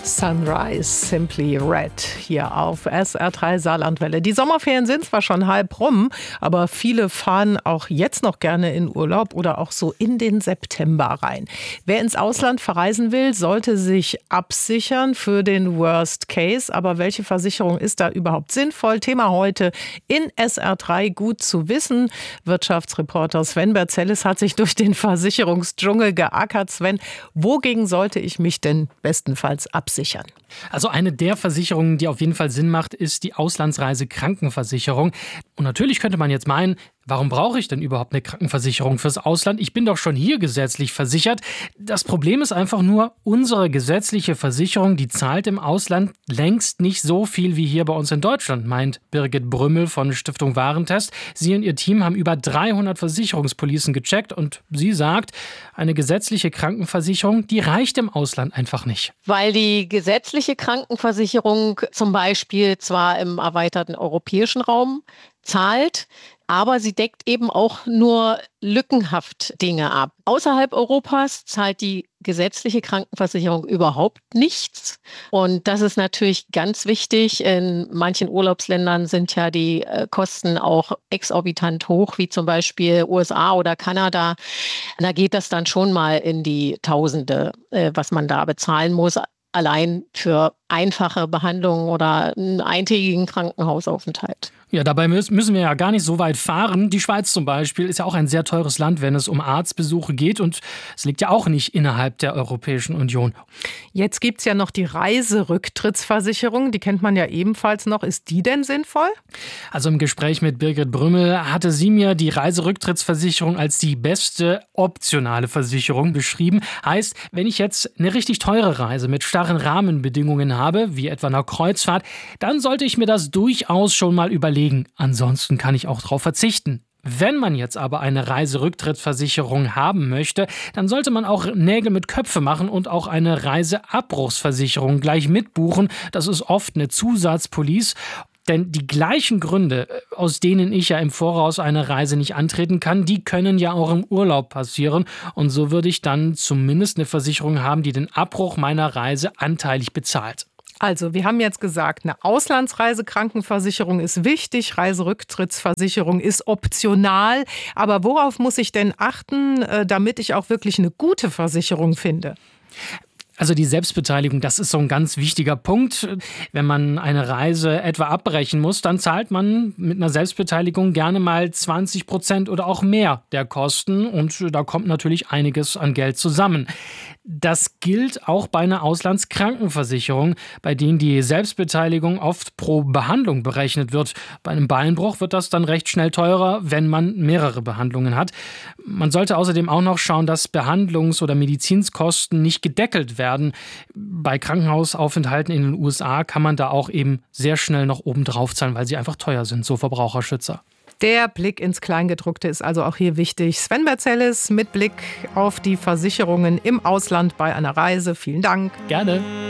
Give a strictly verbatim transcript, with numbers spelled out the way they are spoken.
Sunrise, Simply Red, hier auf S R drei Saarlandwelle. Die Sommerferien sind zwar schon halb rum, aber viele fahren auch jetzt noch gerne in Urlaub oder auch so in den September rein. Wer ins Ausland verreisen will, sollte sich absichern für den Worst Case. Aber welche Versicherung ist da überhaupt sinnvoll? Thema heute in S R drei, gut zu wissen. Wirtschaftsreporter Sven Berzellis hat sich durch den Versicherungsdschungel geackert. Sven, wogegen sollte ich mich denn bestenfalls absichern? Sichern. Also eine der Versicherungen, die auf jeden Fall Sinn macht, ist die Auslandsreisekrankenversicherung. Und natürlich könnte man jetzt meinen, warum brauche ich denn überhaupt eine Krankenversicherung fürs Ausland? Ich bin doch schon hier gesetzlich versichert. Das Problem ist einfach nur, unsere gesetzliche Versicherung, die zahlt im Ausland längst nicht so viel wie hier bei uns in Deutschland, meint Birgit Brümmel von Stiftung Warentest. Sie und ihr Team haben über dreihundert Versicherungspolicen gecheckt und sie sagt, eine gesetzliche Krankenversicherung, die reicht im Ausland einfach nicht. Weil die gesetzliche Krankenversicherung zum Beispiel zwar im erweiterten europäischen Raum zahlt, aber sie deckt eben auch nur lückenhaft Dinge ab. Außerhalb Europas zahlt die gesetzliche Krankenversicherung überhaupt nichts. Und das ist natürlich ganz wichtig. In manchen Urlaubsländern sind ja die Kosten auch exorbitant hoch, wie zum Beispiel U S A oder Kanada. Da geht das dann schon mal in die Tausende, was man da bezahlen muss. Allein für einfache Behandlungen oder einen eintägigen Krankenhausaufenthalt. Ja, dabei müssen wir ja gar nicht so weit fahren. Die Schweiz zum Beispiel ist ja auch ein sehr teures Land, wenn es um Arztbesuche geht. Und es liegt ja auch nicht innerhalb der Europäischen Union. Jetzt gibt es ja noch die Reiserücktrittsversicherung. Die kennt man ja ebenfalls noch. Ist die denn sinnvoll? Also im Gespräch mit Birgit Brümmel hatte sie mir die Reiserücktrittsversicherung als die beste optionale Versicherung beschrieben. Heißt, wenn ich jetzt eine richtig teure Reise mit starren Rahmenbedingungen habe, wie etwa einer Kreuzfahrt, dann sollte ich mir das durchaus schon mal überlegen. Ansonsten kann ich auch darauf verzichten. Wenn man jetzt aber eine Reiserücktrittsversicherung haben möchte, dann sollte man auch Nägel mit Köpfe machen und auch eine Reiseabbruchsversicherung gleich mitbuchen. Das ist oft eine Zusatzpolice. Denn die gleichen Gründe, aus denen ich ja im Voraus eine Reise nicht antreten kann, die können ja auch im Urlaub passieren. Und so würde ich dann zumindest eine Versicherung haben, die den Abbruch meiner Reise anteilig bezahlt. Also, wir haben jetzt gesagt, eine Auslandsreisekrankenversicherung ist wichtig, Reiserücktrittsversicherung ist optional. Aber worauf muss ich denn achten, damit ich auch wirklich eine gute Versicherung finde? Also die Selbstbeteiligung, das ist so ein ganz wichtiger Punkt. Wenn man eine Reise etwa abbrechen muss, dann zahlt man mit einer Selbstbeteiligung gerne mal zwanzig Prozent oder auch mehr der Kosten. Und da kommt natürlich einiges an Geld zusammen. Das gilt auch bei einer Auslandskrankenversicherung, bei denen die Selbstbeteiligung oft pro Behandlung berechnet wird. Bei einem Beinbruch wird das dann recht schnell teurer, wenn man mehrere Behandlungen hat. Man sollte außerdem auch noch schauen, dass Behandlungs- oder Medizinskosten nicht gedeckelt werden. Bei Krankenhausaufenthalten in den U S A kann man da auch eben sehr schnell noch oben drauf zahlen, weil sie einfach teuer sind, so Verbraucherschützer. Der Blick ins Kleingedruckte ist also auch hier wichtig. Sven Berzellis mit Blick auf die Versicherungen im Ausland bei einer Reise. Vielen Dank. Gerne.